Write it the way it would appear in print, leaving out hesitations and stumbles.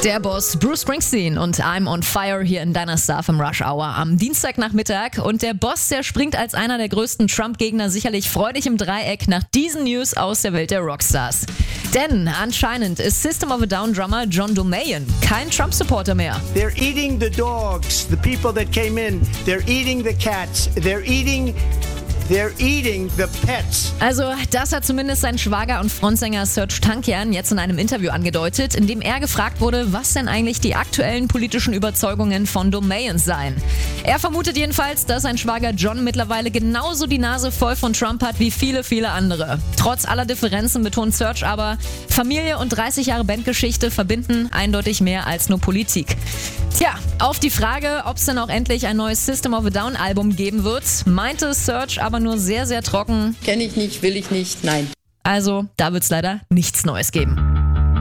Der Boss Bruce Springsteen und I'm on Fire hier in deiner Star FM Rush Hour am Dienstagnachmittag. Und der Boss, der springt als einer der größten Trump-Gegner sicherlich freudig im Dreieck nach diesen News aus der Welt der Rockstars. Denn anscheinend ist System of a Down-Drummer John Domayan kein Trump-Supporter mehr. They're eating the dogs, the people that came in. They're eating the cats. They're eating the pets. Also, das hat zumindest sein Schwager und Frontsänger Serj Tankian jetzt in einem Interview angedeutet, in dem er gefragt wurde, was denn eigentlich die aktuellen politischen Überzeugungen von Domayan seien. Er vermutet jedenfalls, dass sein Schwager John mittlerweile genauso die Nase voll von Trump hat wie viele, viele andere. Trotz aller Differenzen betont Serj aber, Familie und 30 Jahre Bandgeschichte verbinden eindeutig mehr als nur Politik. Tja, auf die Frage, ob es denn auch endlich ein neues System of a Down Album geben wird, meinte Serj aber nur sehr, sehr trocken. Kenne ich nicht, will ich nicht, nein. Also, da wird es leider nichts Neues geben.